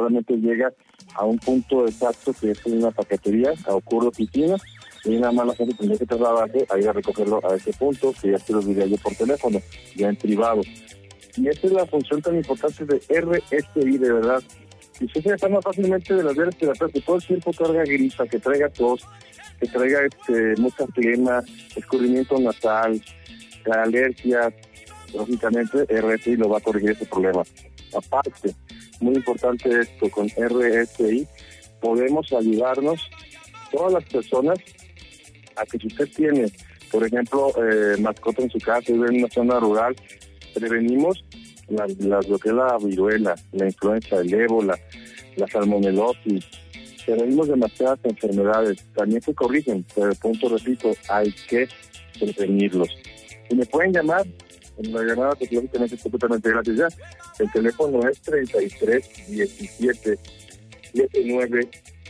solamente llega a un punto exacto que es una paquetería, a Ocurre Oficina, y nada más la gente tendría que trasladarse a ir a recogerlo a ese punto, que ya se los diría yo por teléfono, ya en privado. Y esa es la función tan importante de RSI, de verdad. Si usted se enferma fácilmente de las vías respiratorias, que todo el tiempo traiga gripa, que traiga tos, que traiga mucha flema, escurrimiento nasal, alergias, lógicamente RSI lo va a corregir ese problema. Aparte, muy importante esto, con RSI podemos ayudarnos todas las personas a que si usted tiene, por ejemplo, mascota en su casa, vive en una zona rural, prevenimos lo que es la viruela, la influenza, el ébola, la salmonelosis. Prevenimos demasiadas enfermedades, también se corrigen, pero el punto, repito, hay que prevenirlos. Y me pueden llamar, en la llamada que lógicamente es completamente gratis ya. El teléfono es 33 17 79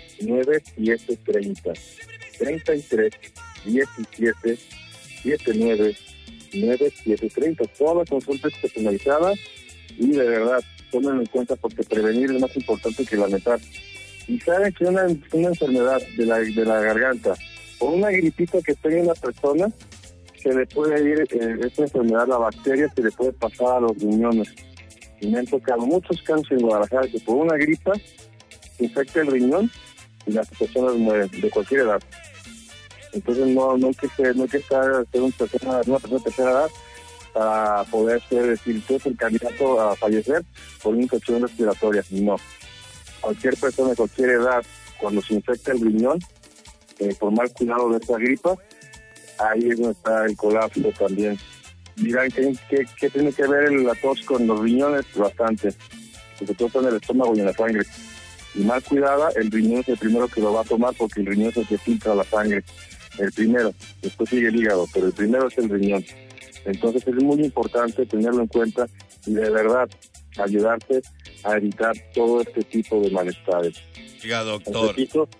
9730. 33 17 79 9730. Todas las consultas personalizadas y de verdad, tómenlo en cuenta porque prevenir es más importante que lamentar. Y saben que una enfermedad de la garganta o una gripita que tenga una persona, se le puede ir esta enfermedad, la bacteria, se le puede pasar a los riñones. Y me han tocado muchos casos en Guadalajara que por una gripa se infecta el riñón y las personas mueren de cualquier edad. Entonces no hay que ser una persona de tercera edad para poder decir tú eres el candidato a fallecer por una infección respiratoria. No. Cualquier persona de cualquier edad, cuando se infecta el riñón, por mal cuidado de esta gripa, ahí es donde está el colapso también. Dirán que tiene que ver la tos con los riñones, bastante, porque todo está en el estómago y en la sangre. Y mal cuidada, el riñón es el primero que lo va a tomar porque el riñón es el que filtra la sangre. El primero, después sigue el hígado, pero el primero es el riñón. Entonces es muy importante tenerlo en cuenta y de verdad ayudarte a evitar todo este tipo de malestares. Oiga, doctor.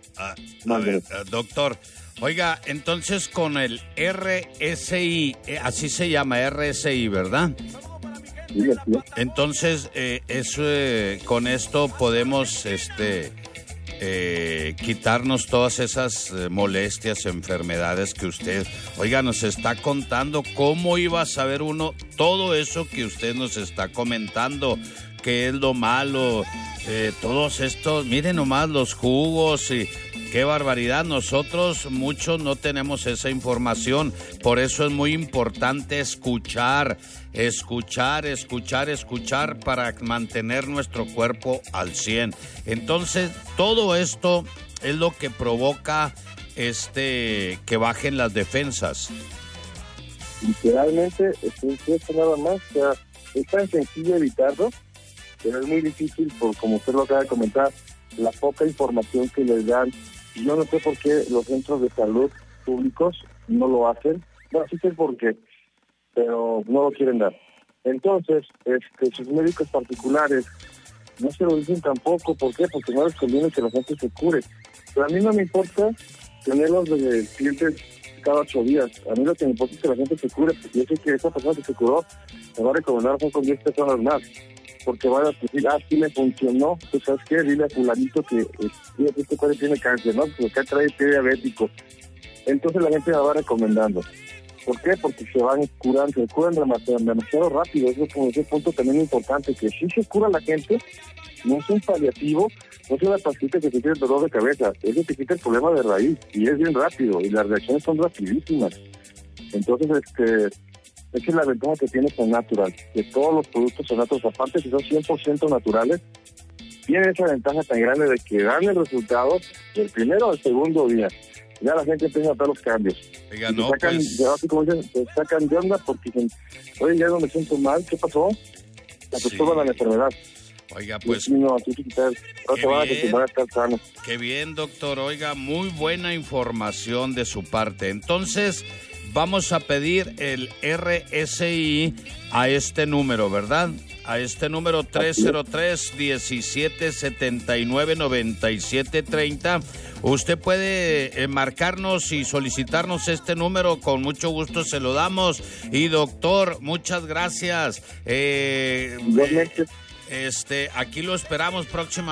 Doctor, oiga, entonces con el RSI, así se llama, RSI, ¿verdad? Sí, así es. Entonces, con esto podemos quitarnos todas esas molestias, enfermedades que usted, oiga, nos está contando. ¿Cómo iba a saber uno todo eso que usted nos está comentando? ¿Qué es lo malo? Todos estos, miren nomás los jugos y qué barbaridad. Nosotros muchos no tenemos esa información, por eso es muy importante escuchar para mantener nuestro cuerpo al 100. Entonces, todo esto es lo que provoca que bajen las defensas. Literalmente, es nada más, o sea, es tan sencillo evitarlo, pero es muy difícil, como usted lo acaba de comentar, la poca información que les dan. Yo no sé por qué los centros de salud públicos no lo hacen. No, sí sé por qué, pero no lo quieren dar. Entonces, sus médicos particulares no se lo dicen tampoco. ¿Por qué? Porque no les conviene que la gente se cure. Pero a mí no me importa tenerlos de clientes cada 8 días. A mí lo que me importa es que la gente se cure, porque yo sé que esa persona que se curó me va a recomendar con 10 personas más. Porque van a decir, sí me funcionó, pues ¿sabes qué? Dile a fulanito que este cuadro tiene cáncer, ¿no? Porque acá trae pie diabético. Entonces la gente la va recomendando. ¿Por qué? Porque se curan demasiado rápido. Eso es ese punto también importante, que si se cura la gente, no es un paliativo, no es una pastilla que se quita el dolor de cabeza, es que te quita el problema de raíz, y es bien rápido, y las reacciones son rapidísimas. Entonces, esa es la ventaja que tiene con Natural, que todos los productos son naturales, aparte que son 100% naturales, tienen esa ventaja tan grande de que dan el resultado del primero al segundo día. Ya la gente empieza a ver los cambios. Oiga, no, sacan, pues... así como dicen, se sacan de onda porque dicen, oye, ya no me siento mal, ¿qué pasó? Sí. La enfermedad. Oiga, pues... No, te van a acostumbrar a estar sano. Qué bien, doctor. Oiga, muy buena información de su parte. Entonces, vamos a pedir el RSI a este número, ¿verdad? A este número 303-1779-9730. Usted puede marcarnos y solicitarnos este número, con mucho gusto se lo damos. Y doctor, muchas gracias. Aquí lo esperamos próximamente.